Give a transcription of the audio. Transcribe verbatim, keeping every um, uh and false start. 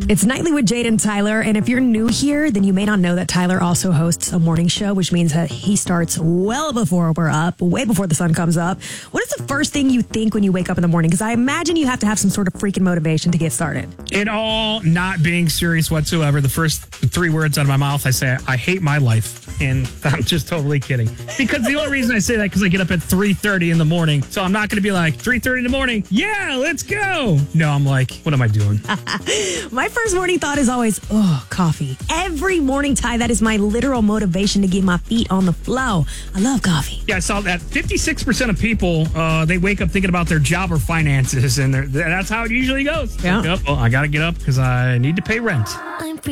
It's Nightly with Jade and Tyler, and if you're new here, then you may not know that Tyler also hosts a morning show, which means that he starts well before we're up, way before the sun comes up. What is the first thing you think when you wake up in the morning? Because I imagine you have to have some sort of freaking motivation to get started. In all not being serious whatsoever, the first three words out of my mouth, I say, I hate my life. And I'm just totally kidding. Because the only reason I say that because I get up at three thirty in the morning. So I'm not going to be like, three thirty in the morning, yeah, let's go. No, I'm like, what am I doing? My first morning thought is always, oh, coffee. Every morning, Ty, that is my literal motivation to get my feet on the flow. I love coffee. Yeah, I saw that fifty-six percent of people, uh, they wake up thinking about their job or finances, and that's how it usually goes. Yeah. Like, oh, well, I got to get up because I need to pay rent.